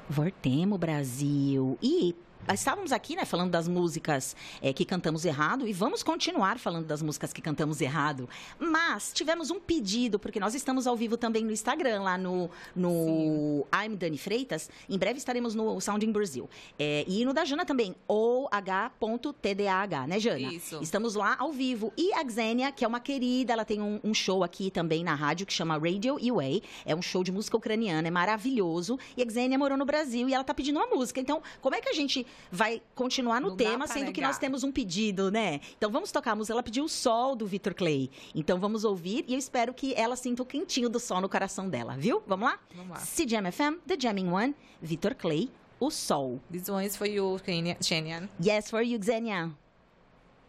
Voltemos, Brasil. E estávamos aqui, né, falando das músicas que cantamos errado e vamos continuar falando das músicas que cantamos errado. Mas tivemos um pedido, porque nós estamos ao vivo também no Instagram, lá no I'm Dani Freitas. Em breve estaremos no Sounding Brasil. E no da Jana também, oh.tdah, né, Jana? Isso. Estamos lá ao vivo. E a Xenia, que é uma querida, ela tem um show aqui também na rádio que chama Radio UA. É um show de música ucraniana, é maravilhoso. E a Xenia morou no Brasil e ela tá pedindo uma música. Então, como é que a gente vai continuar no tema, sendo que nós temos um pedido, né? Então vamos tocar a música. Ela pediu o Sol, do Victor Clay. Então vamos ouvir e eu espero que ela sinta o quentinho do sol no coração dela, viu? Vamos lá? Vamos lá. CJAM FM, The Jamming One, Victor Clay, o Sol. This one is for you, Xenia. Yes, for you, Xenia.